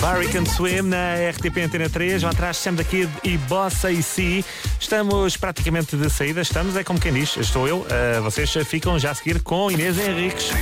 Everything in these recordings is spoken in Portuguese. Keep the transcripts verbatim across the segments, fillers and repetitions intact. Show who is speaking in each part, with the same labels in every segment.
Speaker 1: Barry Can Swim na R T P Antena três, lá atrás Sam da Kid e Bossa e Si. Estamos praticamente de saída, estamos, é como quem diz, estou eu, uh, vocês ficam já a seguir com Inês Henriques.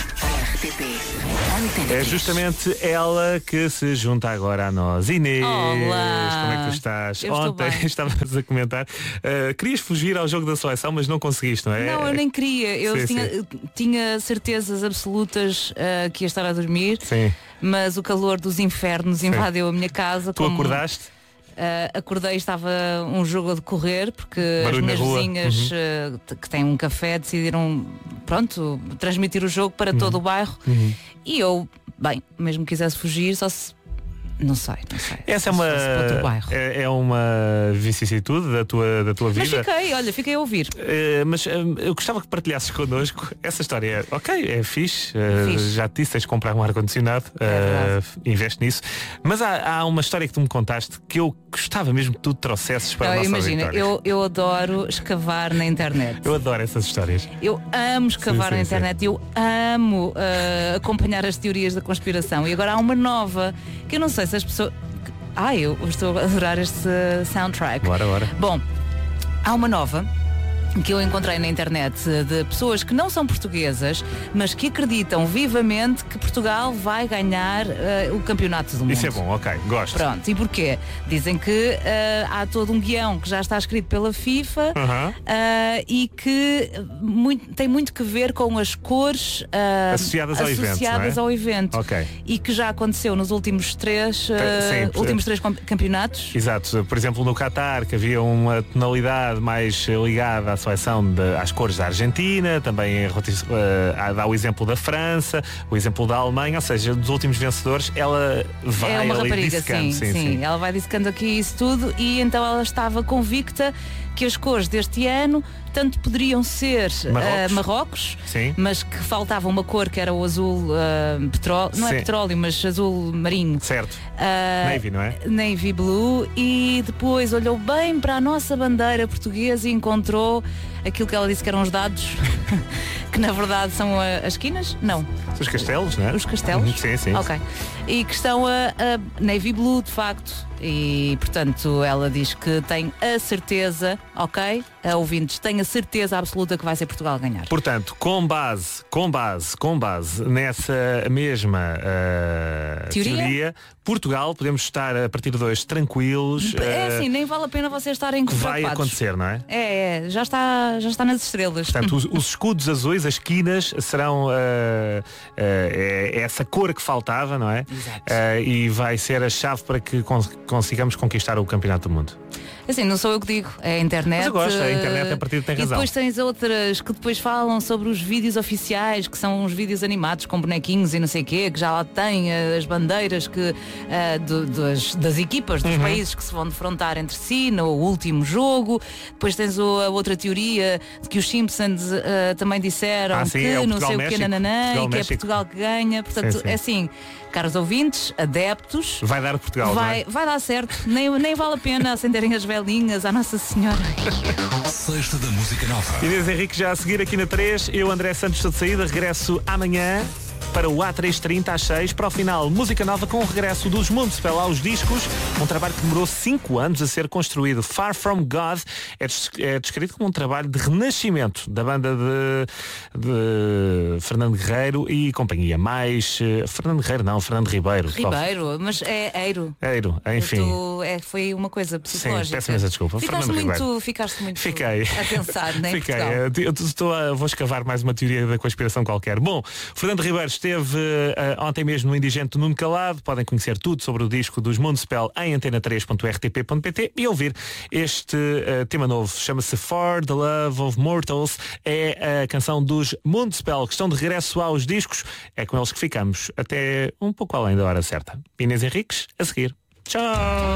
Speaker 2: R T P Antena
Speaker 1: É justamente ela que se junta agora a nós. Inês,
Speaker 3: Olá.
Speaker 1: como é que tu estás?
Speaker 3: Eu estou
Speaker 1: Ontem
Speaker 3: bem.
Speaker 1: estavas a comentar, uh, querias fugir ao jogo da seleção, mas não conseguiste, não é?
Speaker 3: Não, eu nem queria. Eu
Speaker 1: Sim,
Speaker 3: tinha,
Speaker 1: sim.
Speaker 3: tinha certezas absolutas uh, que ia estar a dormir,
Speaker 1: Sim.
Speaker 3: mas o calor dos infernos invadiu a minha casa.
Speaker 1: Tu
Speaker 3: como,
Speaker 1: acordaste?
Speaker 3: uh, acordei, estava um jogo a decorrer, porque
Speaker 1: Barulho
Speaker 3: as minhas
Speaker 1: na rua.
Speaker 3: vizinhas uh, t- que têm um café decidiram, pronto, transmitir o jogo para todo o bairro.
Speaker 1: Uhum.
Speaker 3: E eu, bem, mesmo quisesse fugir, só se... Não sei, não sei.
Speaker 1: Essa é
Speaker 3: Se
Speaker 1: uma,
Speaker 3: fosse para outro bairro.
Speaker 1: é, é uma vicissitude da tua, da tua
Speaker 3: Mas
Speaker 1: vida.
Speaker 3: fiquei, olha, fiquei a ouvir.
Speaker 1: Uh, mas uh, eu gostava que partilhasses connosco essa história. Ok, é fixe, uh,
Speaker 3: Fixe.
Speaker 1: já te disse, tens de comprar um ar-condicionado,
Speaker 3: É
Speaker 1: uh, investe nisso. Mas há, há uma história que tu me contaste que eu gostava mesmo que tu trouxesse para
Speaker 3: Não,
Speaker 1: a nossa
Speaker 3: imagina,
Speaker 1: auditória.
Speaker 3: eu, eu adoro escavar na internet.
Speaker 1: Eu adoro essas histórias.
Speaker 3: Eu amo escavar
Speaker 1: Sim, sim,
Speaker 3: na internet, eu amo uh, acompanhar as teorias da conspiração. E agora há uma nova que eu não sei se as pessoas. Ah, eu estou a adorar este soundtrack.
Speaker 1: Bora, bora.
Speaker 3: Bom, há uma nova que eu encontrei na internet de pessoas que não são portuguesas, mas que acreditam vivamente que Portugal vai ganhar uh, o campeonato do mundo.
Speaker 1: Isso é bom, ok, gosto.
Speaker 3: Pronto, e porquê? Dizem que uh, há todo um guião que já está escrito pela FIFA
Speaker 1: Uhum.
Speaker 3: uh, e que muito- tem muito que ver com as cores uh,
Speaker 1: Associadas ao evento,
Speaker 3: associadas
Speaker 1: não é?
Speaker 3: ao evento.
Speaker 1: Ok.
Speaker 3: E que já aconteceu nos últimos três, uh,
Speaker 1: Sim,
Speaker 3: últimos três com- campeonatos.
Speaker 1: Exato, por exemplo no Qatar, que havia uma tonalidade mais eh, ligada à seleção de, às cores da Argentina, também eh, uh, dá o exemplo da França, o exemplo da Alemanha, ou seja, dos últimos vencedores, ela vai
Speaker 3: É uma
Speaker 1: ali
Speaker 3: rapariga,
Speaker 1: dissecando,
Speaker 3: sim, sim, Ela vai dissecando aqui isso tudo e então ela estava convicta que as cores deste ano tanto poderiam ser
Speaker 1: Marrocos.
Speaker 3: uh, Marrocos,
Speaker 1: Sim.
Speaker 3: mas que faltava uma cor que era o azul uh, petróleo, não
Speaker 1: Sim.
Speaker 3: é petróleo, mas azul marinho.
Speaker 1: Certo.
Speaker 3: Uh,
Speaker 1: Navy, não é?
Speaker 3: Navy Blue, e depois olhou bem para a nossa bandeira portuguesa e encontrou aquilo que ela disse que eram os dados, que na verdade são a- as esquinas? Não.
Speaker 1: Os castelos, não é?
Speaker 3: Os castelos?
Speaker 1: Uhum, Sim, sim.
Speaker 3: Ok. E que estão a, a Navy Blue, de facto. E, portanto, ela diz que tem a certeza, ok? A ouvintes, tem a certeza absoluta que vai ser Portugal a ganhar.
Speaker 1: Portanto, com base, com base, com base nessa mesma uh,
Speaker 3: Teoria?
Speaker 1: teoria, Portugal, podemos estar a partir de hoje tranquilos.
Speaker 3: É
Speaker 1: uh,
Speaker 3: assim, nem vale a pena vocês estarem
Speaker 1: que vai
Speaker 3: preocupados.
Speaker 1: acontecer, não é?
Speaker 3: É, é, já está, já está nas estrelas.
Speaker 1: Portanto, os, os escudos azuis, as quinas, serão uh, uh, é, é essa cor que faltava, não é?
Speaker 3: Exato.
Speaker 1: Uh, e vai ser a chave para que cons- consigamos conquistar o Campeonato do Mundo.
Speaker 3: Assim, não sou eu que digo, é a internet.
Speaker 1: Mas eu gosto, a
Speaker 3: eh,
Speaker 1: internet a partir de tem
Speaker 3: E
Speaker 1: razão.
Speaker 3: depois tens outras que depois falam sobre os vídeos oficiais, que são uns vídeos animados com bonequinhos e não sei o quê, que já lá têm eh, as bandeiras que, eh, do- das, das equipas,
Speaker 1: Uhum.
Speaker 3: dos países que se vão defrontar entre si no último jogo. Depois tens o- a outra teoria de que os Simpsons eh, também disseram
Speaker 1: Ah, sim,
Speaker 3: que
Speaker 1: é o
Speaker 3: não sei o
Speaker 1: Portugal-México.
Speaker 3: que, nananã, e que é
Speaker 1: Portugal-México.
Speaker 3: Portugal que ganha. Portanto,
Speaker 1: Sim, sim.
Speaker 3: é assim, caros ouvintes, adeptos.
Speaker 1: Vai dar Portugal,
Speaker 3: Vai,
Speaker 1: não é?
Speaker 3: vai dar certo, nem, nem vale a pena acenderem as velinhas à Nossa Senhora.
Speaker 4: Sexta da Música Nova.
Speaker 1: Inês Henrique já a seguir aqui na três. Eu, André Santos, estou de saída. Regresso amanhã para o A trezentos e trinta às seis. Para o final, música nova com o regresso dos Municipal aos discos. Um trabalho que demorou cinco anos a ser construído. Far From God é, des- é descrito como um trabalho de renascimento da banda de, de Fernando Guerreiro e companhia. Mais eh, Fernando Guerreiro, não, Fernando Ribeiro.
Speaker 3: Ribeiro, mas é Eiro.
Speaker 1: Eiro, enfim.
Speaker 3: Tu- é, foi uma coisa
Speaker 1: Sim,
Speaker 3: psicológica.
Speaker 1: peço imensa desculpa.
Speaker 3: Ficaste
Speaker 1: Fernando
Speaker 3: muito,
Speaker 1: Ribeiro.
Speaker 3: ficaste muito
Speaker 1: Fiquei.
Speaker 3: a pensar, né, em
Speaker 1: Fiquei.
Speaker 3: Portugal.
Speaker 1: Eu estou a, vou escavar mais uma teoria da conspiração qualquer. Bom, Fernando Ribeiro esteve eh, ontem mesmo no Indigente Nuno Calado. Podem conhecer tudo sobre o disco dos Municipal em antena três ponto r t p ponto p t e ouvir este eh, tema novo. Chama-se For the Love of Mortals. É a canção dos Municipal que estão de regresso aos discos. É com eles que ficamos até um pouco além da hora certa. Inês Henriques, a seguir. Tchau!